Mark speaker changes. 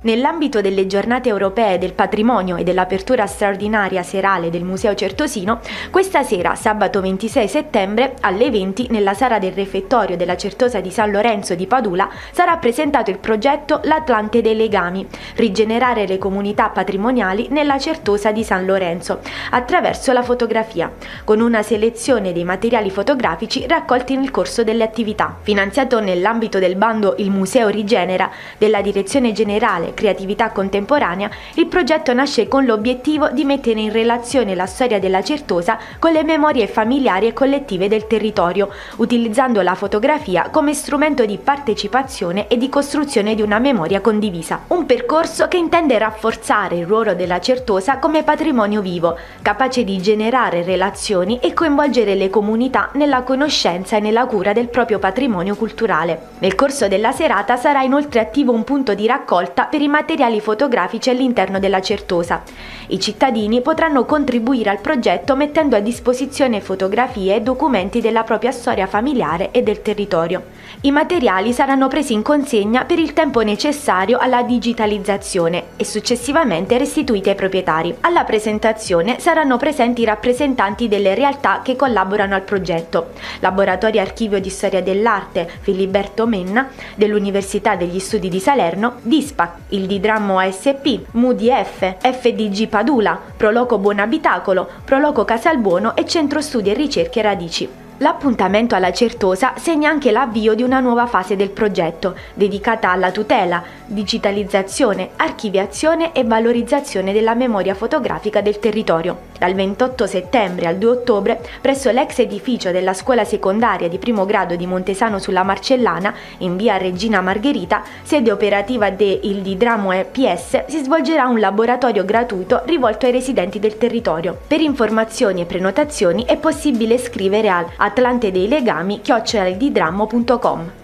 Speaker 1: Nell'ambito delle giornate europee del patrimonio e dell'apertura straordinaria serale del Museo Certosino, questa sera, sabato 26 settembre, alle 20, nella sala del refettorio della Certosa di San Lorenzo di Padula, sarà presentato il progetto L'Atlante dei Legami, rigenerare le comunità patrimoniali nella Certosa di San Lorenzo, attraverso la fotografia, con una selezione dei materiali fotografici raccolti nel corso delle attività. Finanziato nell'ambito del bando Il Museo Rigenera della Direzione Generale Creatività Contemporanea, il progetto nasce con l'obiettivo di mettere in relazione la storia della Certosa con le memorie familiari e collettive del territorio, utilizzando la fotografia come strumento di partecipazione e di costruzione di una memoria condivisa. Un percorso che intende rafforzare il ruolo della Certosa come patrimonio vivo, capace di generare relazioni e coinvolgere le comunità nella conoscenza e nella cura del proprio patrimonio culturale. Nel corso della serata sarà inoltre attivo un punto di raccolta per i materiali fotografici all'interno della Certosa. I cittadini potranno contribuire al progetto mettendo a disposizione fotografie e documenti della propria storia familiare e del territorio. I materiali saranno presi in consegna per il tempo necessario alla digitalizzazione e successivamente restituiti ai proprietari. Alla presentazione saranno presenti i rappresentanti delle realtà che collaborano al progetto: Laboratorio Archivio di Storia dell'Arte Filiberto Menna dell'Università degli Studi di Salerno, DISPAC, il Didrammo ASP, MUDF, FDG Padula, Proloco Buonabitacolo, Proloco Casalbuono e Centro Studi e Ricerche Radici. L'appuntamento alla Certosa segna anche l'avvio di una nuova fase del progetto, dedicata alla tutela, digitalizzazione, archiviazione e valorizzazione della memoria fotografica del territorio. Dal 28 settembre al 2 ottobre, presso l'ex edificio della scuola secondaria di primo grado di Montesano sulla Marcellana, in via Regina Margherita, sede operativa del Didrammo EPS, si svolgerà un laboratorio gratuito rivolto ai residenti del territorio. Per informazioni e prenotazioni è possibile scrivere al atlantedeilegami@didrammo.com.